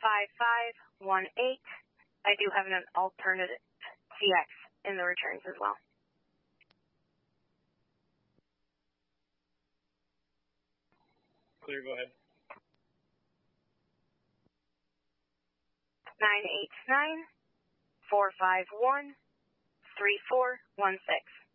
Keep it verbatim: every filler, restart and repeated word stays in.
five five one eight. I do have an alternative C X in the returns as well. Clear, go ahead. nine eight nine, four five one, three four one six.